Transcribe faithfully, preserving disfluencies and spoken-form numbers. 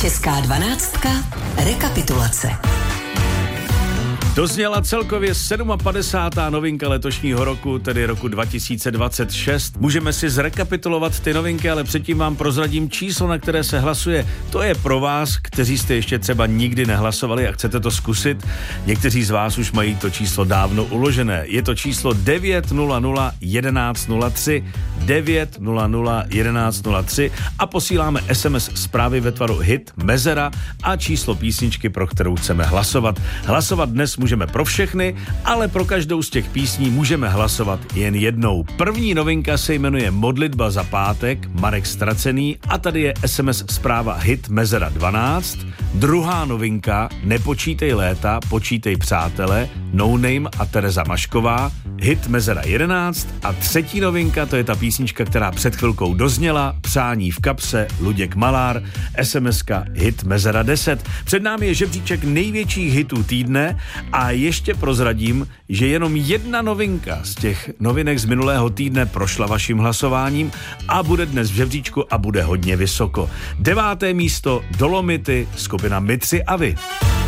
Česká dvanáctka. Rekapitulace. Dozněla celkově padesátá sedmá novinka letošního roku, tedy roku dva tisíce dvacet šest. Můžeme si zrekapitulovat ty novinky, ale předtím vám prozradím číslo, na které se hlasuje. To je pro vás, kteří jste ještě třeba nikdy nehlasovali a chcete to zkusit. Někteří z vás už mají to číslo dávno uložené. Je to číslo devět nula nula jedenáct nula tři, devět nula nula jedenáct nula tři a posíláme es em es zprávy ve tvaru hit, mezera a číslo písničky, pro kterou chceme hlasovat. Hlasovat dnes můžeme pro všechny, ale pro každou z těch písní můžeme hlasovat jen jednou. První novinka se jmenuje Modlitba za pátek, Marek Ztracený, a tady je es em es zpráva hit mezera dvanáct. Druhá novinka Nepočítej léta, počítej přátele, No Name a Tereza Mašková, hit mezera jedenáct. A třetí novinka, to je ta písnička, která před chvilkou dozněla, Přání v kapse, Luděk Malár, es em eska hit mezera deset. Před námi je žebříček největších hitů týdne a ještě prozradím, že jenom jedna novinka z těch novinek z minulého týdne prošla vaším hlasováním a bude dnes v žebříčku a bude hodně vysoko. Deváté místo Dolomity, skupina My tři a vy.